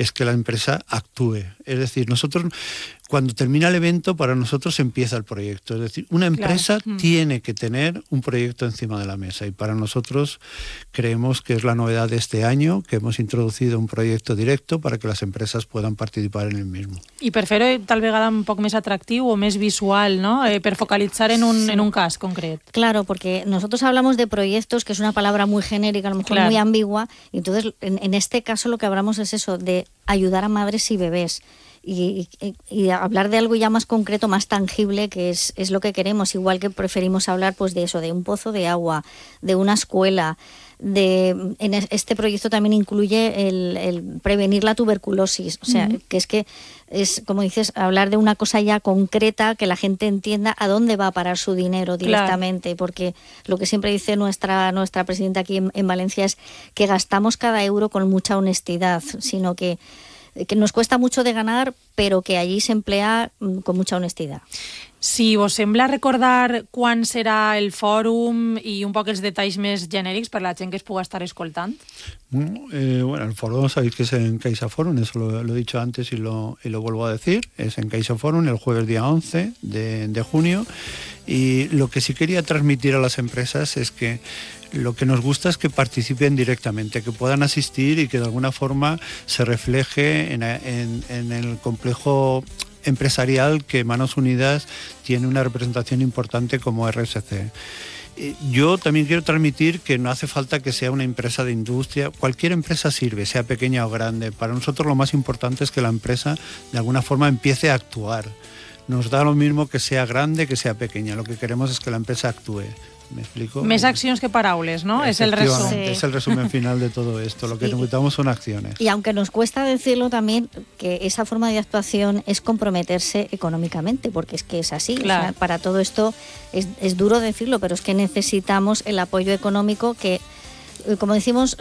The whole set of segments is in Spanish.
es que la empresa actúe. Es decir, nosotros, cuando termina el evento, para nosotros empieza el proyecto. Es decir, una empresa tiene que tener un proyecto encima de la mesa, y para nosotros creemos que es la novedad de este año, que hemos introducido un proyecto directo para que las empresas puedan participar en el mismo. I per fer-ho tal vegada un poc més atractiu o més visual, ¿no? Per focalitzar en un cas concret. Claro, porque nosotros hablamos de proyectos, que es una palabra muy genérica, a lo mejor muy ambigua, y entonces en este caso lo que hablamos es eso, de ayudar a madres y bebés. Y hablar de algo ya más concreto, más tangible, que es lo que queremos, igual que preferimos hablar pues de eso, de un pozo de agua, de una escuela. En este proyecto también incluye el prevenir la tuberculosis, o sea, que es, como dices, hablar de una cosa ya concreta, que la gente entienda a dónde va a parar su dinero directamente, porque lo que siempre dice nuestra presidenta aquí en Valencia es que gastamos cada euro con mucha honestidad, sino que nos cuesta mucho de ganar, pero que allí se emplea con mucha honestidad. Si vos sembla recordar quan serà el fòrum i un poc els detalls més genèrics per la gent que es puga estar escoltant? Bueno, el foro sabéis que es en CaixaForum, eso lo he dicho antes y lo vuelvo a decir, es en CaixaForum el jueves día 11 de junio, y lo que sí quería transmitir a las empresas es que lo que nos gusta es que participen directamente, que puedan asistir y que de alguna forma se refleje en el complejo empresarial que Manos Unidas tiene una representación importante como RSC. Yo también quiero transmitir que no hace falta que sea una empresa de industria, cualquier empresa sirve, sea pequeña o grande. Para nosotros lo más importante es que la empresa de alguna forma empiece a actuar. Nos da lo mismo que sea grande, que sea pequeña, lo que queremos es que la empresa actúe. ¿Me explico? Més accions que paraules, ¿no? Es el resumen. Sí. Es el resumen final de todo esto. Lo que necesitamos son acciones. Y aunque nos cuesta decirlo también, que esa forma de actuación es comprometerse económicamente, porque es que es así. Claro. O sea, para todo esto es duro decirlo, pero es que necesitamos el apoyo económico que, como decimos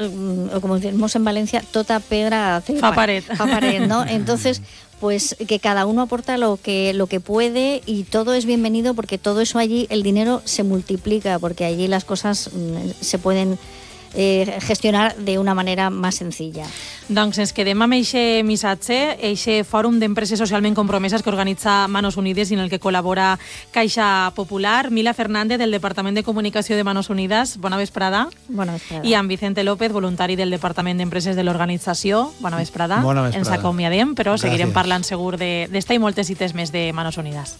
en Valencia, tota pedra fa pared, ¿no? Entonces, pues que cada uno aporta lo que puede, y todo es bienvenido, porque todo eso allí, el dinero se multiplica, porque allí las cosas se pueden gestionar de una manera más sencilla. Doncs ens quedem amb eixe missatge, eixe fòrum d'empreses socialment compromeses que organitza Manos Unides i en el que col·labora Caixa Popular. Mila Fernández, del Departament de Comunicació de Manos Unides, bona vesprada. Bona vesprada. I amb Vicente López, voluntari del Departament d'Empreses de l'organització. Bona vesprada. Bona vesprada. Ens acomiadem, però Gràcies. seguirem parlant segur d'esta i moltes cites més de Manos Unides.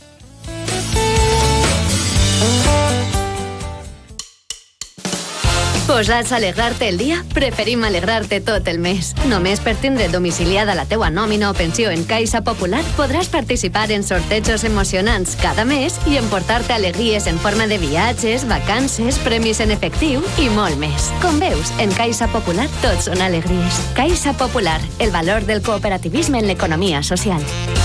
Posats a alegrar-te el dia? Preferim alegrar-te tot el mes. Només per tindre domiciliada la teua nòmina o pensió en Caixa Popular podràs participar en sortejos emocionants cada mes i emportar-te alegries en forma de viatges, vacances, premis en efectiu i molt més. Com veus, en Caixa Popular tots són alegries. Caixa Popular, el valor del cooperativisme en l'economia social.